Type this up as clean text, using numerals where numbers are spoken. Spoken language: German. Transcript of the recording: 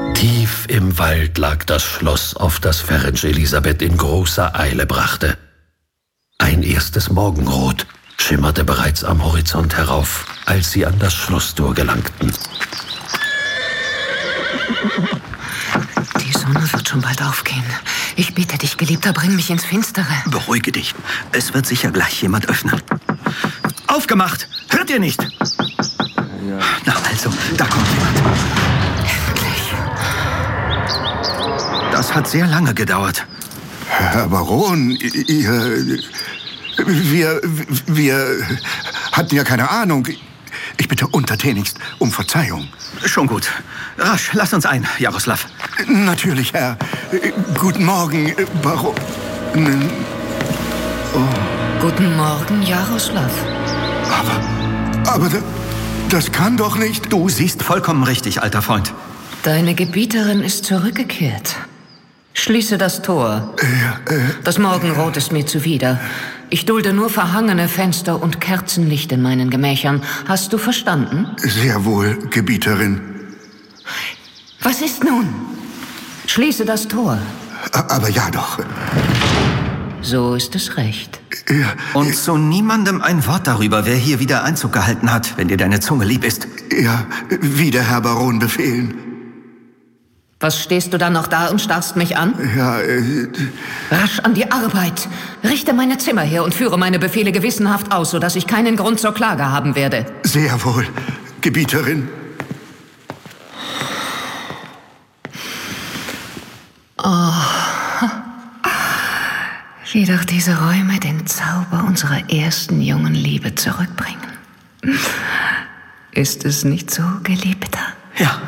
Tief im Wald lag das Schloss, auf das Ferenc Elisabeth in großer Eile brachte. Ein erstes Morgenrot schimmerte bereits am Horizont herauf, als sie an das Schlosstor gelangten. Die Sonne wird schon bald aufgehen. Ich bitte dich, Geliebter, bring mich ins Finstere. Beruhige dich. Es wird sicher gleich jemand öffnen. Aufgemacht! Hört ihr nicht? Ja. Na also, da kommt jemand. Endlich. Das hat sehr lange gedauert. Herr Baron, wir hatten ja keine Ahnung. Ich bitte untertänigst um Verzeihung. Schon gut. Rasch, lass uns ein, Jaroslav. Natürlich, Herr. Guten Morgen, Baron. Oh. Guten Morgen, Jaroslav. Aber das kann doch nicht... Du siehst vollkommen richtig, alter Freund. Deine Gebieterin ist zurückgekehrt. Schließe das Tor. Das Morgenrot ist mir zuwider. Ich dulde nur verhangene Fenster und Kerzenlicht in meinen Gemächern. Hast du verstanden? Sehr wohl, Gebieterin. Was ist nun? Schließe das Tor. Aber ja doch. So ist es recht. Ja, und zu niemandem ein Wort darüber, wer hier wieder Einzug gehalten hat, wenn dir deine Zunge lieb ist. Ja, wie der Herr Baron befehlen. Was stehst du dann noch da und starrst mich an? Ja, Rasch an die Arbeit. Richte meine Zimmer her und führe meine Befehle gewissenhaft aus, sodass ich keinen Grund zur Klage haben werde. Sehr wohl, Gebieterin. Oh. Wie doch diese Räume den Zauber unserer ersten jungen Liebe zurückbringen. Ist es nicht so, Geliebter? Ja.